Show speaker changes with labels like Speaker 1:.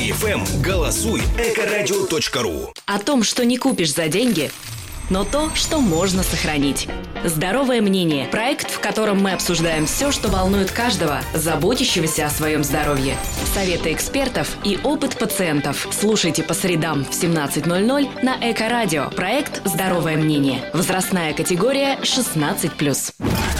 Speaker 1: FM. Голосуй экорадио.ру.
Speaker 2: О том, что не купишь за деньги, но то, что можно сохранить. «Здоровое мнение» – проект, в котором мы обсуждаем все, что волнует каждого, заботящегося о своем здоровье. Советы экспертов и опыт пациентов. Слушайте по средам в 17:00 на Эко-радио. Проект «Здоровое мнение». Возрастная категория 16+.